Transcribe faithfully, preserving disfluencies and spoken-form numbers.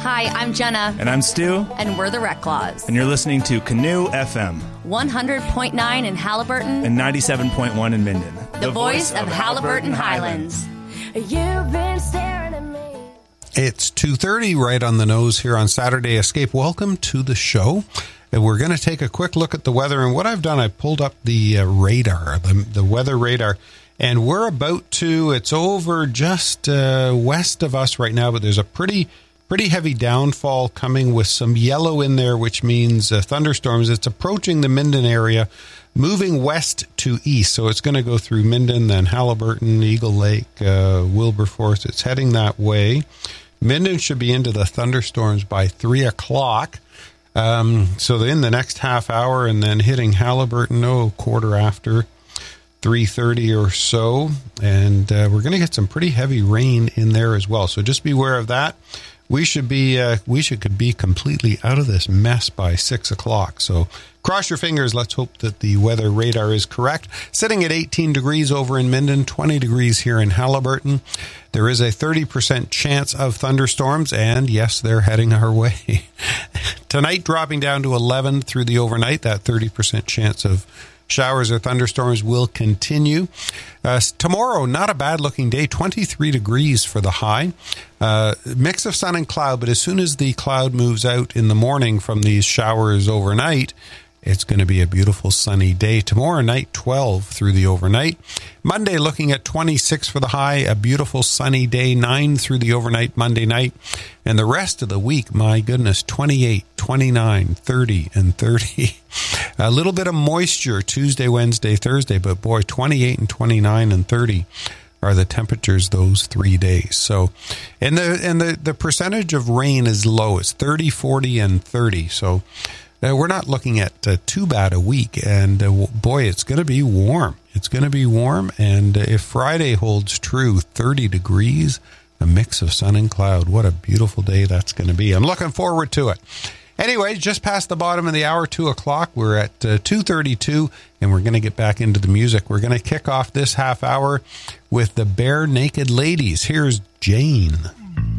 Hi, I'm Jenna. And I'm Stu. And we're the Rec Claws. And you're listening to Canoe F M. one hundred point nine in Haliburton. And ninety-seven point one in Minden. The, the voice, voice of, of Haliburton, Haliburton Highlands. Highlands. You've been staring at me. It's two thirty, right on the nose here on Saturday Escape. Welcome to the show. And we're going to take a quick look at the weather. And what I've done, I pulled up the uh, radar, the, the weather radar. And we're about to, it's over just uh, west of us right now, but there's a pretty... Pretty heavy downfall coming with some yellow in there, which means uh, thunderstorms. It's approaching the Minden area, moving west to east. So it's going to go through Minden, then Haliburton, Eagle Lake, uh, Wilberforce. It's heading that way. Minden should be into the thunderstorms by three o'clock. Um, so in the next half hour, and then hitting Haliburton, oh, quarter after three thirty or so. And uh, we're going to get some pretty heavy rain in there as well. So just beware of that. We should be uh, we should could be completely out of this mess by six o'clock. So cross your fingers. Let's hope that the weather radar is correct. Sitting at eighteen degrees over in Minden, twenty degrees here in Haliburton. There is a thirty percent chance of thunderstorms, and yes, they're heading our way. Tonight, dropping down to eleven through the overnight. That thirty percent chance of showers or thunderstorms will continue. Uh, tomorrow, not a bad-looking day, twenty-three degrees for the high. Uh, mix of sun and cloud, but as soon as the cloud moves out in the morning from these showers overnight, it's going to be a beautiful sunny day. Tomorrow night, twelve through the overnight. Monday, looking at twenty-six for the high, a beautiful sunny day, nine through the overnight Monday night. And the rest of the week, my goodness, twenty-eight, twenty-nine, thirty, and thirty. A little bit of moisture Tuesday, Wednesday, Thursday, but boy, twenty-eight and twenty-nine and thirty are the temperatures those three days. So, and the and the, the percentage of rain is low. It's thirty, forty, and thirty. So, Uh, we're not looking at uh, too bad a week, and uh, boy, it's going to be warm. It's going to be warm, and uh, if Friday holds true, thirty degrees, a mix of sun and cloud. What a beautiful day that's going to be. I'm looking forward to it. Anyway, just past the bottom of the hour, two o'clock, we're at uh, two thirty-two, and we're going to get back into the music. We're going to kick off this half hour with the Bare Naked Ladies. Here's Jane.